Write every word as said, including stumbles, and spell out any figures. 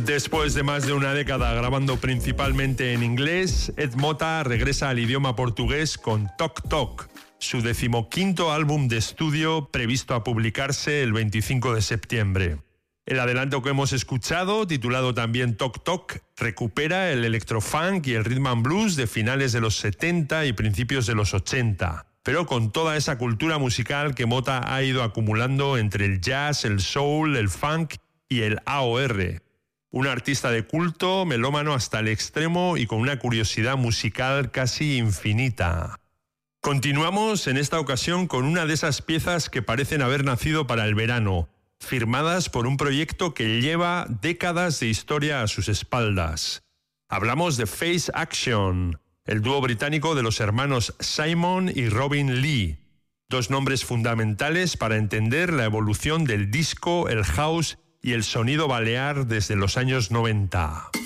Después de más de una década grabando principalmente en inglés, Ed Mota regresa al idioma portugués con Toc Toc, su decimoquinto álbum de estudio previsto a publicarse el veinticinco de septiembre. El adelanto que hemos escuchado, titulado también Toc Toc, recupera el electrofunk y el rhythm and blues de finales de los setenta y principios de los ochenta, pero con toda esa cultura musical que Mota ha ido acumulando entre el jazz, el soul, el funk y el A O R. Un artista de culto, melómano hasta el extremo y con una curiosidad musical casi infinita. Continuamos en esta ocasión con una de esas piezas que parecen haber nacido para el verano, firmadas por un proyecto que lleva décadas de historia a sus espaldas. Hablamos de Face Action, el dúo británico de los hermanos Simon y Robin Lee, dos nombres fundamentales para entender la evolución del disco, el house y el sonido balear desde los años noventa.